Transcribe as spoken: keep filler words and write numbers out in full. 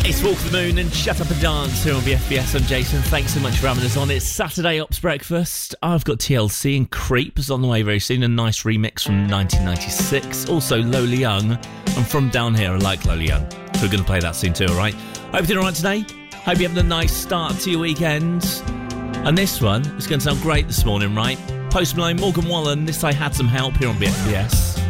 It's Walk the Moon and Shut Up and Dance here on B F B S. I'm Jason. Thanks so much for having us on. It's Saturday Ops Breakfast. I've got T L C and Creeps on the way very soon. A nice remix from nineteen ninety-six. Also Lola Young and From Down Here. I like Lola Young. So we're going to play that soon too, alright? Hope you're doing alright today. Hope you're having a nice start to your weekend. And this one is going to sound great this morning, right? Post Malone, Morgan Wallen. This I Had Some Help here on B F B S.